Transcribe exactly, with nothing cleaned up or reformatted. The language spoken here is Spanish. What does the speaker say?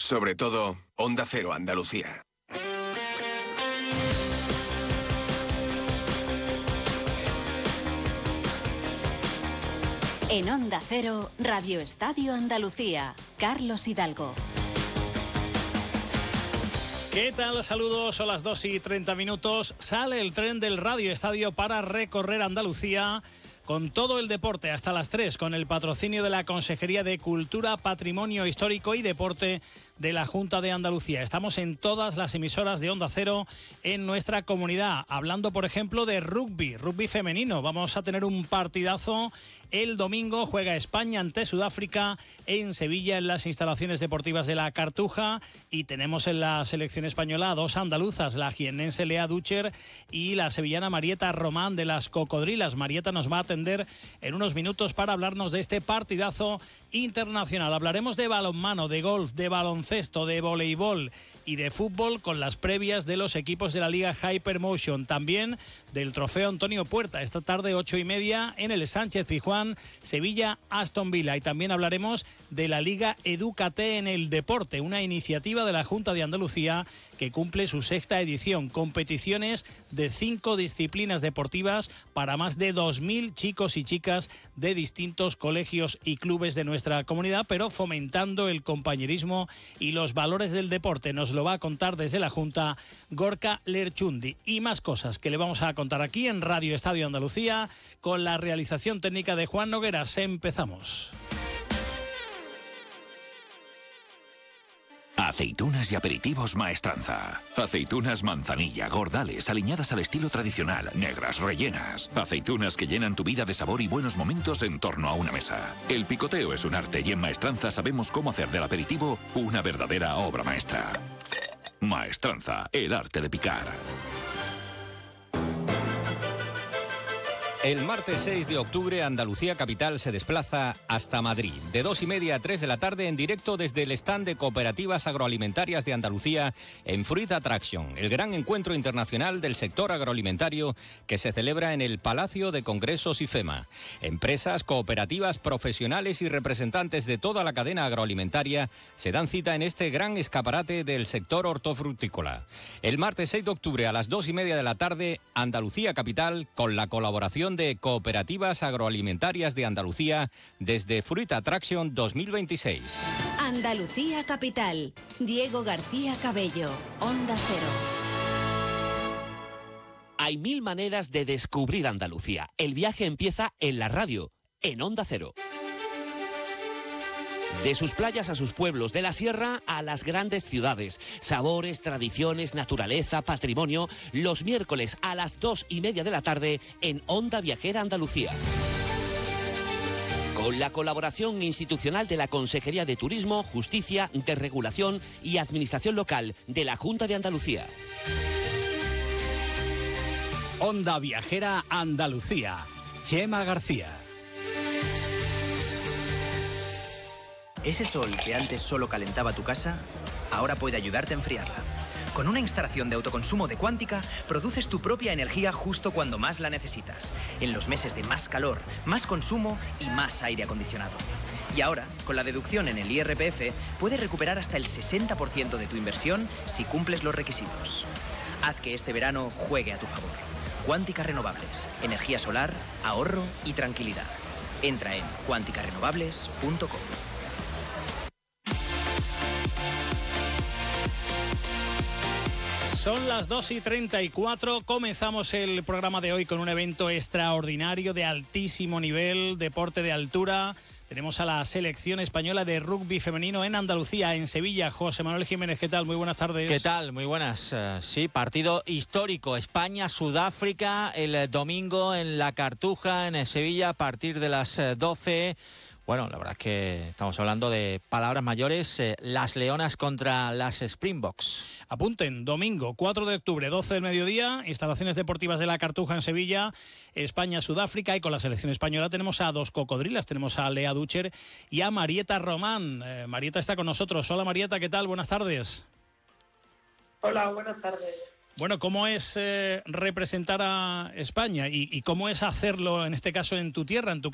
Sobre todo, Onda Cero Andalucía. En Onda Cero, Radio Estadio Andalucía, Carlos Hidalgo. ¿Qué tal? Saludos, son las dos y treinta minutos. Sale el tren del Radio Estadio para recorrer Andalucía con todo el deporte hasta las tres, con el patrocinio de la Consejería de Cultura, Patrimonio Histórico y Deporte de la Junta de Andalucía. Estamos en todas las emisoras de Onda Cero en nuestra comunidad, hablando por ejemplo de rugby, rugby femenino. Vamos a tener un partidazo el domingo, juega España ante Sudáfrica en Sevilla, en las instalaciones deportivas de la Cartuja, y tenemos en la selección española a dos andaluzas, la jiennense Lea Ducher y la sevillana Marieta Román de las Cocodrilas. Marieta nos va a atender en unos minutos para hablarnos de este partidazo internacional. Hablaremos de balonmano, de golf, de baloncesto, de voleibol y de fútbol con las previas de los equipos de la Liga Hypermotion. También del trofeo Antonio Puerta, esta tarde ocho y media en el Sánchez Pizjuán, Sevilla Aston Villa. Y también hablaremos de la Liga Edúcate en el Deporte, una iniciativa de la Junta de Andalucía que cumple su sexta edición. Competiciones de cinco disciplinas deportivas para más de dos mil chicos y chicas de distintos colegios y clubes de nuestra comunidad, pero fomentando el compañerismo y los valores del deporte. Nos lo va a contar desde la Junta Gorka Lerchundi. Y más cosas que le vamos a contar aquí en Radio Estadio Andalucía con la realización técnica de Juan Nogueras. Empezamos. Aceitunas y aperitivos Maestranza. Aceitunas manzanilla, gordales, aliñadas al estilo tradicional, negras, rellenas. Aceitunas que llenan tu vida de sabor y buenos momentos en torno a una mesa. El picoteo es un arte y en Maestranza sabemos cómo hacer del aperitivo una verdadera obra maestra. Maestranza, el arte de picar. El martes seis de octubre, Andalucía Capital se desplaza hasta Madrid. De dos y media a tres de la tarde, en directo desde el stand de Cooperativas Agroalimentarias de Andalucía en Fruit Attraction, el gran encuentro internacional del sector agroalimentario que se celebra en el Palacio de Congresos IFEMA. Empresas, cooperativas, profesionales y representantes de toda la cadena agroalimentaria se dan cita en este gran escaparate del sector hortofrutícola. El martes seis de octubre a las dos y media de la tarde, Andalucía Capital, con la colaboración de Cooperativas Agroalimentarias de Andalucía desde Fruit Attraction dos mil veintiséis. Andalucía Capital. Diego García Cabello, Onda Cero. Hay mil maneras de descubrir Andalucía. El viaje empieza en la radio, en Onda Cero. De sus playas a sus pueblos, de la sierra a las grandes ciudades. Sabores, tradiciones, naturaleza, patrimonio. Los miércoles a las dos y media de la tarde en Onda Viajera Andalucía. Con la colaboración institucional de la Consejería de Turismo, Justicia, Desregulación y Administración Local de la Junta de Andalucía. Onda Viajera Andalucía. Chema García. Ese sol que antes solo calentaba tu casa, ahora puede ayudarte a enfriarla. Con una instalación de autoconsumo de Quántica, produces tu propia energía justo cuando más la necesitas, en los meses de más calor, más consumo y más aire acondicionado. Y ahora, con la deducción en el I R P F, puedes recuperar hasta el sesenta por ciento de tu inversión si cumples los requisitos. Haz que este verano juegue a tu favor. Quántica Renovables, energía solar, ahorro y tranquilidad. Entra en cuántica renovables punto com. Son las dos y treinta y cuatro, comenzamos el programa de hoy con un evento extraordinario de altísimo nivel, deporte de altura. Tenemos a la selección española de rugby femenino en Andalucía, en Sevilla. José Manuel Jiménez, ¿qué tal? Muy buenas tardes. ¿Qué tal? Muy buenas. Uh, sí, partido histórico. España-Sudáfrica el domingo en la Cartuja, en Sevilla, a partir de las doce. Bueno, la verdad es que estamos hablando de palabras mayores. Eh, las Leonas contra las Springboks. Apunten, domingo cuatro de octubre, doce del mediodía, instalaciones deportivas de la Cartuja en Sevilla, España-Sudáfrica, y con la selección española tenemos a dos cocodrilas, tenemos a Lea Ducher y a Marieta Román. Eh, Marieta está con nosotros. Hola Marieta, ¿qué tal? Buenas tardes. Hola, buenas tardes. Bueno, ¿cómo es eh, representar a España y, y cómo es hacerlo, en este caso, en tu tierra, en tu